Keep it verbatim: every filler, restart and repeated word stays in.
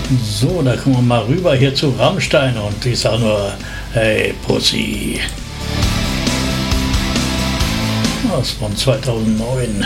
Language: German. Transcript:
So, da kommen wir mal rüber hier zu Rammstein und ich sag nur, hey Pussy. Das von zweitausendneun.